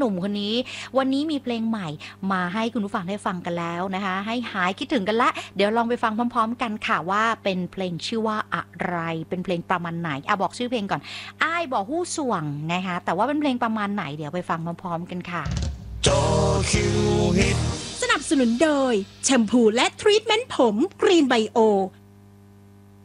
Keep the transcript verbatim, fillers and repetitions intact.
หนุ่มคนนี้วันนี้มีเพลงใหม่มาให้คุณผู้ฟังได้ฟังกันแล้วนะคะให้หายคิดถึงกันละเดี๋ยวลองไปฟังพร้อมๆกันค่ะว่าเป็นเพลงชื่อว่าอะไรเป็นเพลงประมาณไหนอ่ะบอกชื่อเพลงก่อนอ้ายบอกฮู้ส่วงนะคะแต่ว่าเป็นเพลงประมาณไหนเดี๋ยวไปฟังพร้อมๆกันค่ะจอคิวฮิตสนับสนุนโดยแชมพูและทรีทเมนต์ผมกรีนไบโอ